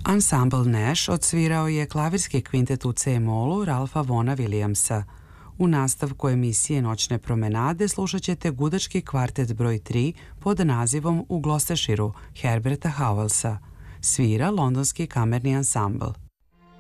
Ansambl Nash odsvirao je klavirski kvintet u C-molu Ralpha Vaughna Williamsa. U nastavku emisije Noćne promenade slušat ćete gudački kvartet broj 3 pod nazivom U Gloucestershireu Herberta Howellsa. Svira londonski kamerni ansambl.